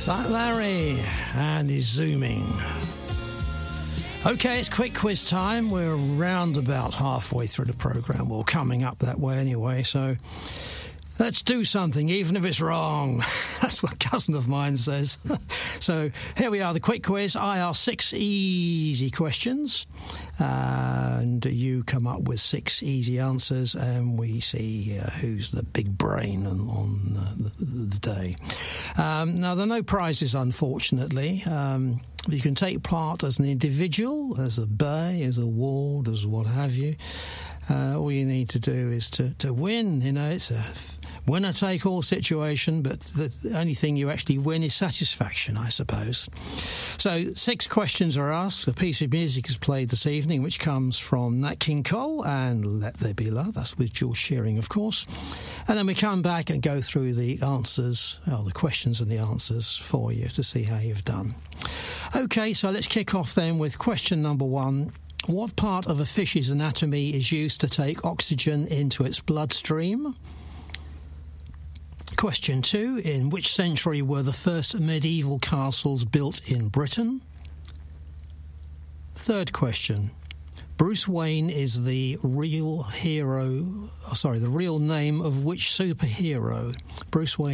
Fat Larry and his zooming. Okay, it's quick quiz time. We're around about halfway through the programme. Well, coming up that way anyway, so let's do something, even if it's wrong. That's what a cousin of mine says. So here we are, the quick quiz. I ask 6 easy questions, and you come up with 6 easy answers, and we see who's the big brain on the day. Now, there are no prizes, unfortunately. You can take part as an individual, as a bay, as a ward, as what have you. All you need to do is to win. You know, it's a winner-take-all situation, but the only thing you actually win is satisfaction, I suppose. So 6 questions are asked. A piece of music is played this evening, which comes from Nat King Cole and Let There Be Love. That's with Jules Shearing, of course. And then we come back and go through the answers, the questions and the answers for you to see how you've done. OK, so let's kick off then with question number 1. What part of a fish's anatomy is used to take oxygen into its bloodstream? Question 2. In which century were the first medieval castles built in Britain? Third question. Bruce Wayne is the real name of which superhero? Bruce Wayne